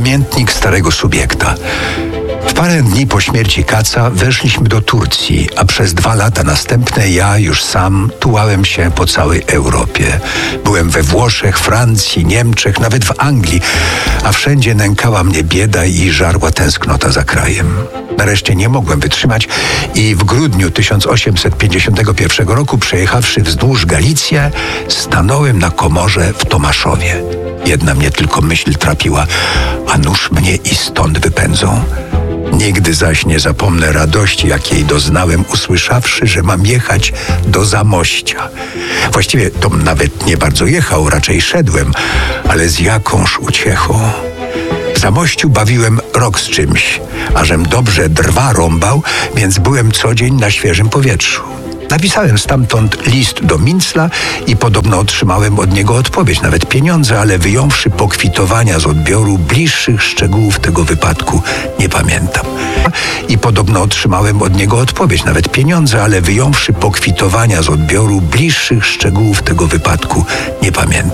Pamiętnik starego subiekta. W parę dni po śmierci Kaca weszliśmy do Turcji, a przez 2 lata następne ja już sam tułałem się po całej Europie. Byłem we Włoszech, Francji, Niemczech, nawet w Anglii, a wszędzie nękała mnie bieda i żarła tęsknota za krajem. Nareszcie nie mogłem wytrzymać i w grudniu 1851 roku, przejechawszy wzdłuż Galicję, stanąłem na komorze w Tomaszowie. Jedna mnie tylko myśl trapiła, a nuż mnie i stąd wypędzą. Nigdy zaś nie zapomnę radości, jakiej doznałem, usłyszawszy, że mam jechać do Zamościa. Właściwie to nawet nie bardzo jechał, raczej szedłem, ale z jakąż uciechą. W Zamościu bawiłem rok z czymś, ażem dobrze drwa rąbał, więc byłem co dzień na świeżym powietrzu. Napisałem stamtąd list do Mincla i podobno otrzymałem od niego odpowiedź, nawet pieniądze, ale wyjąwszy pokwitowania z odbioru, bliższych szczegółów tego wypadku nie pamiętam. I podobno otrzymałem od niego odpowiedź, nawet pieniądze, ale wyjąwszy pokwitowania z odbioru, bliższych szczegółów tego wypadku nie pamiętam.